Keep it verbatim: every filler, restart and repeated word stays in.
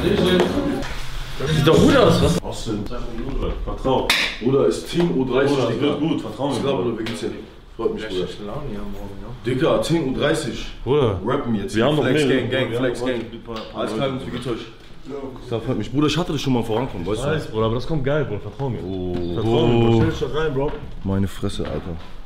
Das sieht doch gut aus, was? Austin, vertrau. Bruder, ist Team U dreißig, Bruder, Digga. wird gut, vertrau mir. Ich glaube, Bruder, wie geht's dir? Freut mich, Bruder. Laune hier morgen, ja. Digga, zehn Uhr dreißig. Bruder, Rappen jetzt. wir haben noch Flex mehr. Gang, Gang, Wir Flex haben Gang. heute ein paar- Alles klar, wie geht's euch? Ja, freut mich. Bruder, ich hatte das schon mal vorankommen, weißt Weiß, Bruder, aber das kommt geil, Bruder, vertrau mir. du? Vertrau mir, Bro. Stell dich doch rein, Bro. Meine Fresse, Alter.